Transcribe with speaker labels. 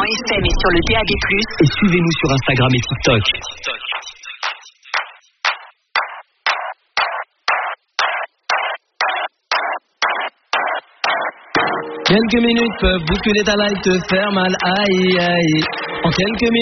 Speaker 1: en FM et sur le DAB+.
Speaker 2: Et suivez-nous sur Instagram et TikTok.
Speaker 3: Quelques minutes peuvent bousculer ta life, te faire mal, aïe aïe. En quelques minutes